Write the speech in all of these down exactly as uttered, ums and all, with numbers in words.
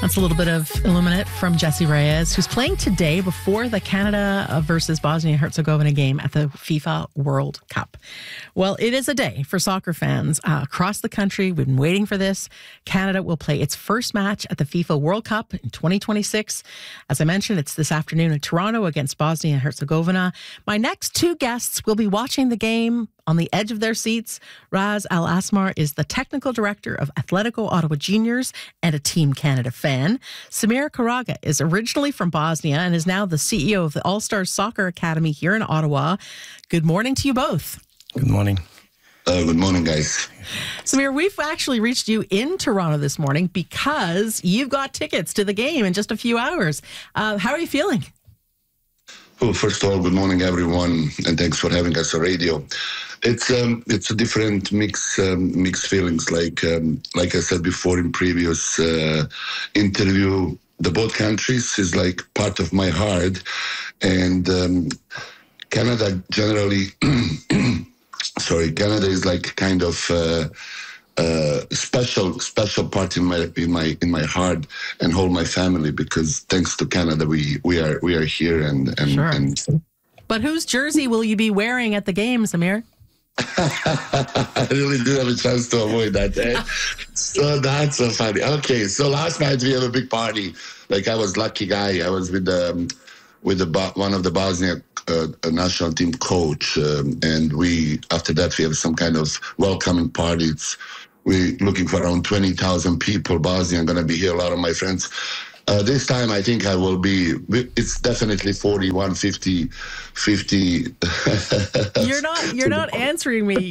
That's a little bit of Illuminate from Jesse Reyes, who's playing today before the Canada versus Bosnia-Herzegovina game at the FIFA World Cup. Well, it is a day for soccer fans uh, across the country. We've been waiting for this. Canada will play its first match at the FIFA World Cup in twenty twenty-six. As I mentioned, it's this afternoon in Toronto against Bosnia-Herzegovina. My next two guests will be watching the game on the edge of their seats. Raz Al Asmar is the technical director of Atletico Ottawa Juniors and a Team Canada fan. Samir Karaga is originally from Bosnia and is now the C E O of the All-Stars Soccer Academy here in Ottawa. Good morning to you both. Good morning. Uh, good morning, guys. Samir, we've actually reached you in Toronto this morning because you've got tickets to the game in just a few hours. Uh, how are you feeling? Well, first of all, good morning, everyone, and thanks for having us on radio. It's um, it's a different mix, um, mixed feelings. Like um, like I said before in previous uh, interview, the both countries is like part of my heart, and um, Canada generally, sorry, Canada is like kind of. Uh, Uh, special, special part in my in my in my heart and whole my family, because thanks to Canada we we are we are here and and, sure. and But whose jersey will you be wearing at the game, Samir? I really did have a chance to avoid that. Eh? So that's so funny. Okay, so last night we had a big party. Like I was lucky guy. I was with the um, with the one of the Bosnia uh, national team coach, um, and we after that we have some kind of welcoming party. It's, we're looking for around twenty thousand people. Bosnia, I'm gonna be here. A lot of my friends. Uh, this time, I think I will be. It's definitely forty-one, fifty, fifty. You're not. You're not answering me.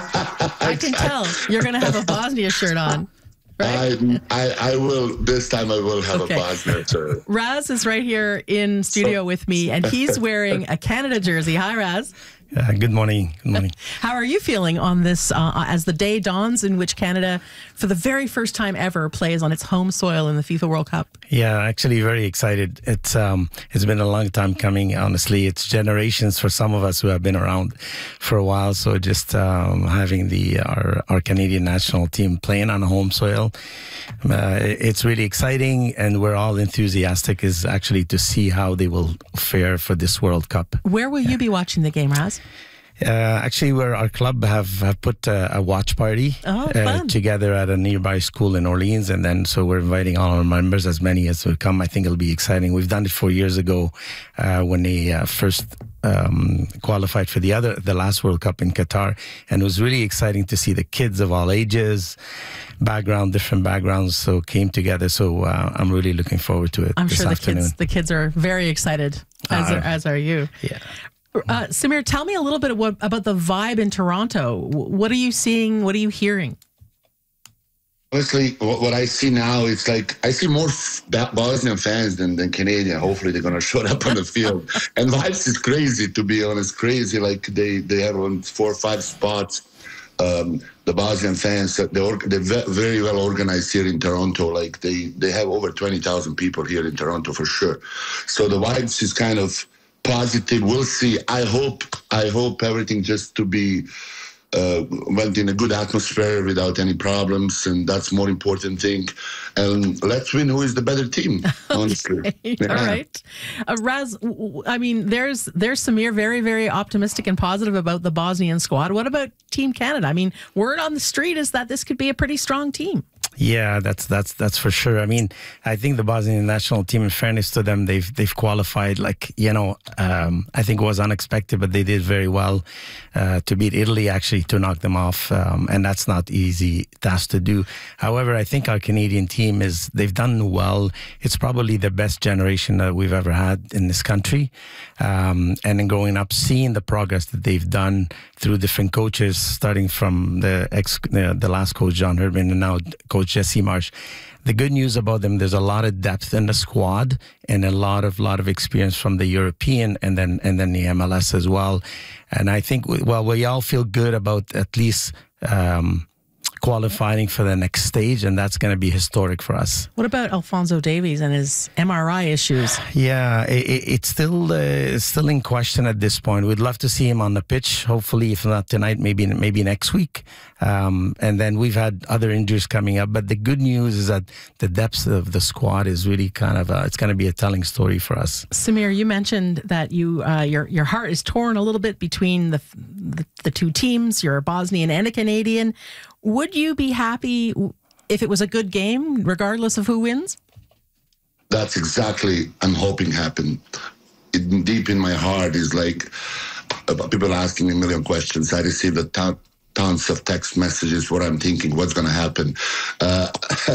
I can tell. You're gonna have a Bosnia shirt on. Right? I, I I will, this time I will have Okay. a Bosnia shirt. Raz is right here in studio with me, and he's wearing a Canada jersey. Hi, Raz. Uh, good morning. Good morning. How are you feeling on this uh, as the day dawns in which Canada, for the very first time ever, plays on its home soil in the FIFA World Cup? Yeah, actually very excited. It's um it's been a long time coming, honestly. It's generations for some of us who have been around for a while. So just um, having the our, our Canadian national team playing on home soil, uh, it's really exciting, and we're all enthusiastic is actually to see how they will fare for this World Cup. Where will yeah. you be watching the game, Raz? Uh, actually, where our club have, have put a, a watch party oh, uh, together at a nearby school in Orleans, and then so we're inviting all our members, as many as will come. I think it'll be exciting. We've done it four years ago uh, when they uh, first um, qualified for the other the last World Cup in Qatar, and it was really exciting to see the kids of all ages, background, different backgrounds, so came together. So uh, I'm really looking forward to it. I'm this sure the afternoon. kids the kids are very excited, as Uh, are, as are you. Yeah. Uh, Samir, tell me a little bit what, about the vibe in Toronto. What are you seeing? What are you hearing? Honestly, what, what I see now, it's like I see more Bosnian fans than, than Canadian. Hopefully they're going to show up on the field. And vibes is crazy, to be honest, crazy. Like they, they have on four or five spots. Um, the Bosnian fans, they're, they're very well organized here in Toronto. Like they, they have over twenty thousand people here in Toronto for sure. So the vibes is kind of positive. We'll see. I hope I hope everything just to be uh, went in a good atmosphere without any problems, and that's more important thing. And let's win who is the better team, honestly. Okay. Yeah. All right. Uh, Raz, I mean, there's there's Samir very, very optimistic and positive about the Bosnian squad. What about Team Canada? I mean, word on the street is that this could be a pretty strong team. Yeah, that's that's that's for sure. I mean, I think the Bosnian national team, in fairness to them, they've they've qualified. Like you know, um, I think it was unexpected, but they did very well uh, to beat Italy, actually to knock them off, um, and that's not easy task to do. However, I think our Canadian team is they've done well. It's probably the best generation that we've ever had in this country, um, and in growing up, seeing the progress that they've done through different coaches, starting from the ex the, the last coach John Herdman and now Coach Jesse Marsh. The good news about them, there's a lot of depth in the squad and a lot of lot of experience from the European and then and then the M L S as well. And I think well, we all feel good about at least um, qualifying for the next stage, and that's going to be historic for us. What about Alphonso Davies and his M R I issues? Yeah, it, it's still uh, still in question at this point. We'd love to see him on the pitch. Hopefully, if not tonight, maybe maybe next week. Um, and then we've had other injuries coming up. But the good news is that the depth of the squad is really kind of, a, it's going to be a telling story for us. Samir, you mentioned that you uh, your your heart is torn a little bit between the, the the two teams. You're a Bosnian and a Canadian. Would you be happy if it was a good game, regardless of who wins? That's exactly I'm hoping happen. It, deep in my heart is like uh, people asking me a million questions. I received a ton, tons of text messages. What I'm thinking, what's going to happen? Uh,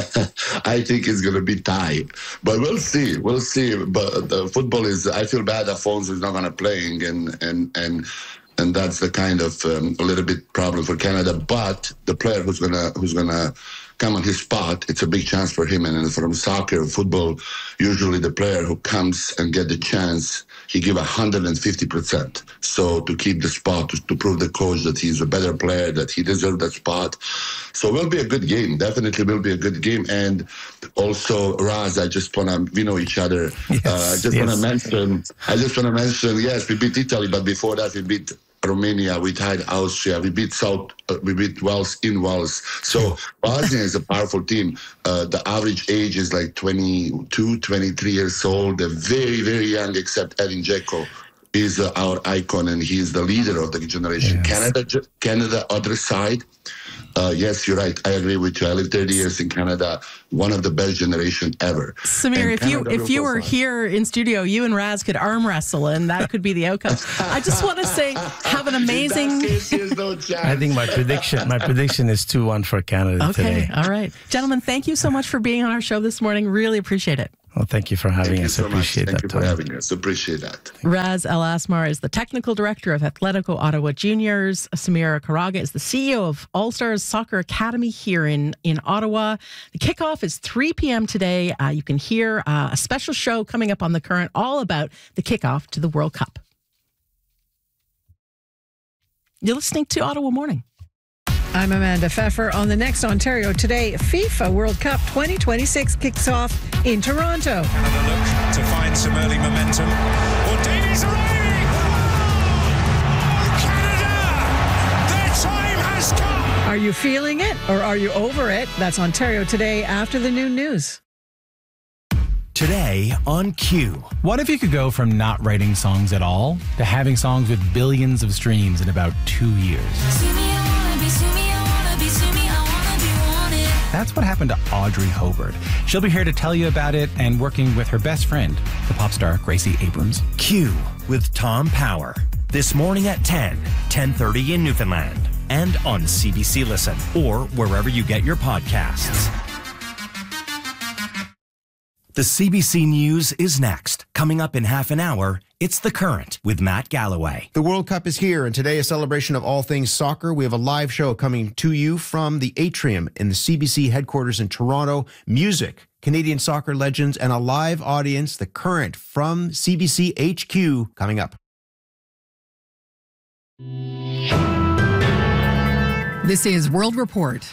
I think it's going to be tight, but we'll see. We'll see. But the football is. I feel bad that Afonso is not going to playing, and and and. And that's the kind of um, a little bit problem for Canada. But the player who's gonna who's gonna come on his spot, it's a big chance for him. And from soccer, football, usually the player who comes and get the chance, he give one hundred fifty percent. So to keep the spot, to, to prove the coach that he's a better player, that he deserves that spot. So it will be a good game. Definitely will be a good game. And also, Raz, I just wanna we know each other. Yes, uh, I just yes. wanna mention. I just wanna mention. Yes, we beat Italy, but before that we beat Romania, we tied Austria, we beat South, uh, we beat Wales in Wales. So Bosnia is a powerful team. Uh, the average age is like twenty-two, twenty-three years old. They're very, very young, except Edin Dzeko is uh, our icon, and he's the leader of the generation. Yes. Canada, Canada, other side. Uh, yes, you're right. I agree with you. I lived thirty years in Canada. One of the best generation ever. Samir, And if you Canada if you will were go far. here in studio, you and Raz could arm wrestle, and that could be the outcome. I just want to say, have an amazing. In that case, there's no chance. I think my prediction my prediction is two one for Canada Okay, today. all right, gentlemen. Thank you so much for being on our show this morning. Really appreciate it. Well, thank you for having Thank you us. so much. Appreciate Thank that. you for Tom. having us. Appreciate that. Raz El Asmar is the technical director of Atletico Ottawa Juniors. Samira Karaga is the C E O of All Stars Soccer Academy here in, in Ottawa. The kickoff is three p.m. today. Uh, you can hear uh, a special show coming up on The Current all about the kickoff to the World Cup. You're listening to Ottawa Morning. I'm Amanda Pfeffer. On the next Ontario Today, FIFA World Cup twenty twenty-six kicks off in Toronto. Another look to find some early momentum. Well, Davies arriving! Oh, Canada! Their time has come! Are you feeling it or are you over it? That's Ontario Today after the noon news. Today on Q. What if you could go from not writing songs at all to having songs with billions of streams in about two years? That's what happened to Audrey Hobart. She'll be here to tell you about it and working with her best friend, the pop star Gracie Abrams. Q with Tom Power. This morning at ten, ten thirty in Newfoundland. And on C B C Listen or wherever you get your podcasts. The C B C News is next. Coming up in half an hour, it's The Current with Matt Galloway. The World Cup is here, and today a celebration of all things soccer. We have a live show coming to you from the Atrium in the C B C headquarters in Toronto. Music, Canadian soccer legends, and a live audience. The Current from C B C H Q coming up. This is World Report.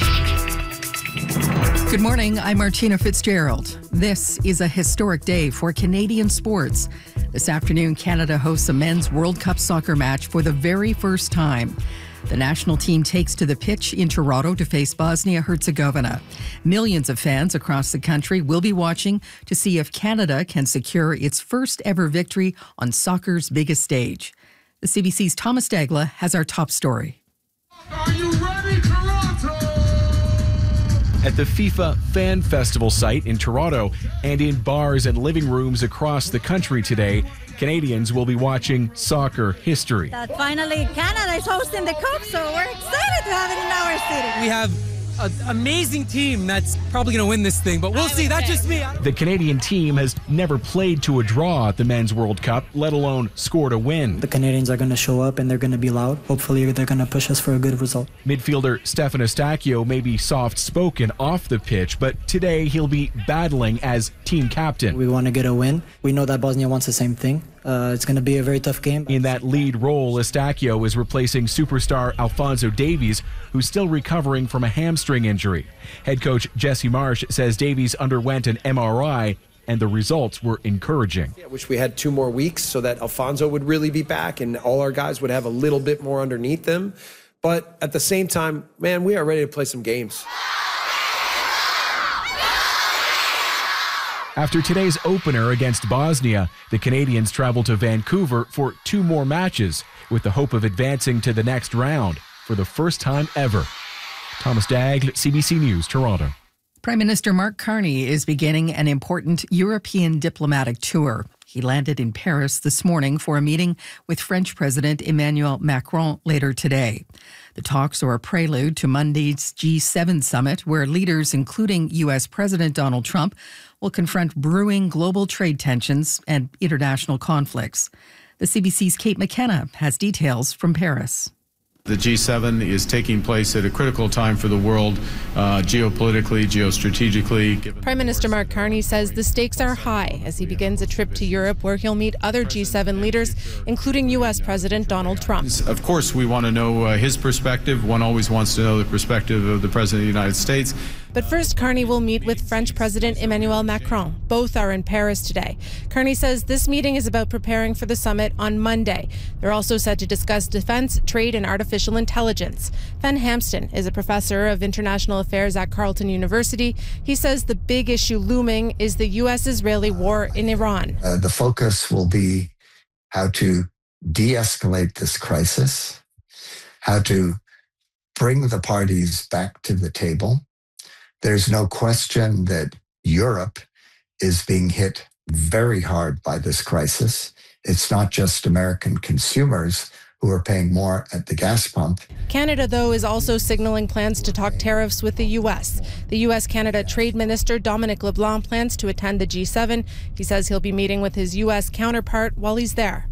Good morning, I'm Martina Fitzgerald. This is a historic day for Canadian sports. This afternoon, Canada hosts a men's World Cup soccer match for the very first time. The national team takes to the pitch in Toronto to face Bosnia-Herzegovina. Millions of fans across the country will be watching to see if Canada can secure its first ever victory on soccer's biggest stage. The C B C's Thomas Dagla has our top story. Are you ready, Toronto? At the FIFA Fan Festival site in Toronto and in bars and living rooms across the country today, Canadians will be watching soccer history. That finally Canada is hosting the Cup, so we're excited to have it in our city. We have an amazing team that's probably going to win this thing, but we'll see. That's just me. The Canadian team has never played to a draw at the Men's World Cup, let alone scored a win. The Canadians are going to show up and they're going to be loud. Hopefully they're going to push us for a good result. Midfielder Stefan Eustáquio may be soft-spoken off the pitch, but today he'll be battling as team captain. We want to get a win. We know that Bosnia wants the same thing. Uh, it's going to be a very tough game. In that lead role, Eustáquio is replacing superstar Alphonso Davies, who's still recovering from a hamstring injury. Head coach Jesse Marsh says Davies underwent an M R I and the results were encouraging. I wish we had two more weeks so that Alphonso would really be back and all our guys would have a little bit more underneath them. But at the same time, man, we are ready to play some games. After today's opener against Bosnia, the Canadians travel to Vancouver for two more matches with the hope of advancing to the next round for the first time ever. Thomas Daigle, C B C News, Toronto. Prime Minister Mark Carney is beginning an important European diplomatic tour. He landed in Paris this morning for a meeting with French President Emmanuel Macron later today. The talks are a prelude to Monday's G seven summit, where leaders, including U S President Donald Trump, will confront brewing global trade tensions and international conflicts. The C B C's Kate McKenna has details from Paris. The G seven is taking place at a critical time for the world, uh, geopolitically, geostrategically. Prime Minister Mark Carney says the stakes are high as he begins a trip to Europe where he'll meet other G seven leaders, including U S President Donald Trump. Of course, we want to know uh, his perspective. One always wants to know the perspective of the President of the United States. But first, Carney will meet with French President Emmanuel Macron. Both are in Paris today. Carney says this meeting is about preparing for the summit on Monday. They're also set to discuss defense, trade, and artificial intelligence. Ben Hampston is a professor of international affairs at Carleton University. He says the big issue looming is the U S-Israeli war in Iran. Uh, the focus will be how to de-escalate this crisis, how to bring the parties back to the table. There's no question that Europe is being hit very hard by this crisis. It's not just American consumers who are paying more at the gas pump. Canada, though, is also signaling plans to talk tariffs with the U S. The U S-Canada Trade Minister Dominic LeBlanc plans to attend the G seven. He says he'll be meeting with his U S counterpart while he's there.